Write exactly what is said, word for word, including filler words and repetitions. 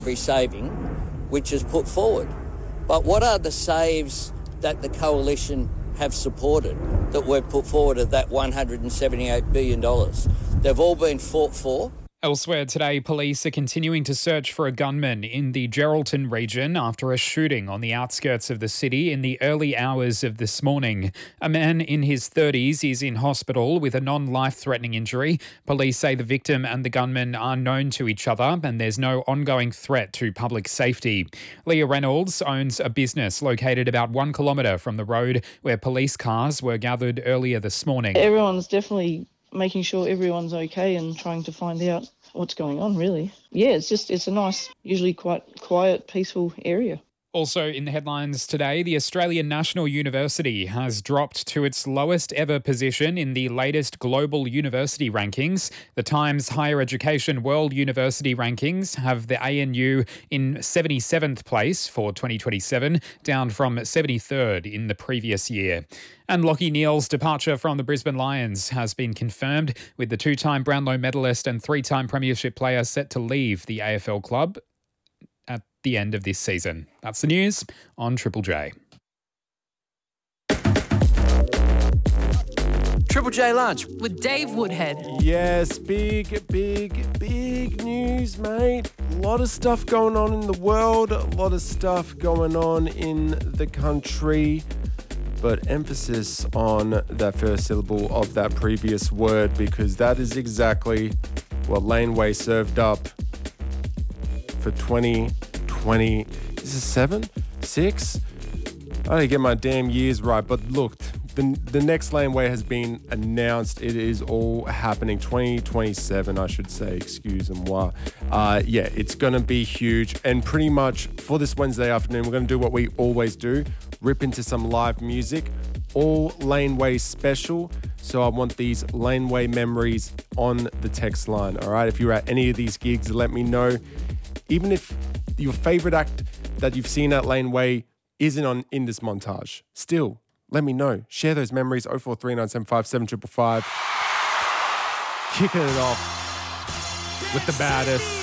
every saving which is put forward. But what are the saves that the coalition have supported that were put forward of that one hundred seventy-eight billion dollars? They've all been fought for. Elsewhere today, police are continuing to search for a gunman in the Geraldton region after a shooting on the outskirts of the city in the early hours of this morning. A man in his thirties is in hospital with a non-life-threatening injury. Police say the victim and the gunman are known to each other and there's no ongoing threat to public safety. Leah Reynolds owns a business located about one kilometre from the road where police cars were gathered earlier this morning. Everyone's definitely making sure everyone's okay and trying to find out what's going on, really. Yeah, it's just, it's a nice, usually quite quiet, peaceful area. Also in the headlines today, the Australian National University has dropped to its lowest ever position in the latest global university rankings. The Times Higher Education World University Rankings have the A N U in seventy-seventh place for twenty twenty-seven, down from seventy-third in the previous year. And Lachie Neale's departure from the Brisbane Lions has been confirmed, with the two-time Brownlow medalist and three-time premiership player set to leave the A F L club at the end of this season. That's the news on Triple J. Triple J Lunch with Dave Woodhead. Yes, big, big, big news, mate. A lot of stuff going on in the world, a lot of stuff going on in the country, but emphasis on that first syllable of that previous word, because that is exactly what Laneway served up for twenty twenty, is it seven? Six? I don't get my damn years right, but look, the, the next Laneway has been announced. It is all happening. twenty twenty-seven, I should say, excuse-moi. Uh, yeah, it's going to be huge. And pretty much for this Wednesday afternoon, we're going to do what we always do, rip into some live music, all Laneway special. So I want these Laneway memories on the text line, all right? If you're at any of these gigs, let me know. Even if your favourite act that you've seen at Laneway isn't on in this montage, still, let me know. Share those memories, oh four three nine seven five seven five five five. Kicking it off with the baddest.